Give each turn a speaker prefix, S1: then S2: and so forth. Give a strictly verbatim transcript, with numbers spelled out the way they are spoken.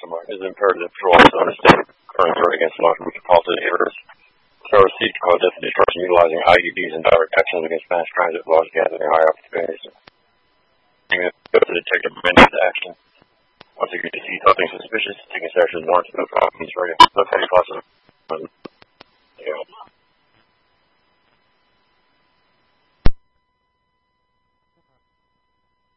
S1: It is imperative for all to understand the current threat against non-metropolitan areas. Terrorists seek to cause death and destruction utilizing I E Ds and direct actions against mass transit, large gathering, high opportunities. To detect and prevent action. Once you see something suspicious, taking steps is warranted. No problem. He's ready. Look at any possible.